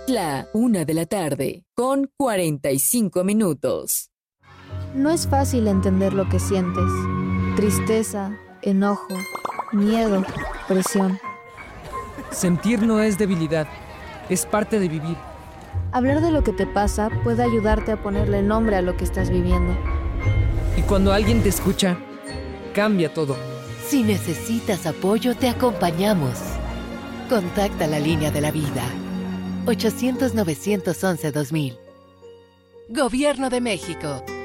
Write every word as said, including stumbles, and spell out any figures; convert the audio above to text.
Es la una de la tarde, con cuarenta y cinco minutos. No es fácil entender lo que sientes. Tristeza, enojo, miedo, presión. Sentir no es debilidad, es parte de vivir. Hablar de lo que te pasa puede ayudarte a ponerle nombre a lo que estás viviendo. Y cuando alguien te escucha, cambia todo. Si necesitas apoyo, te acompañamos. Contacta la línea de la vida. ochocientos, novecientos once, dos mil. Gobierno de México.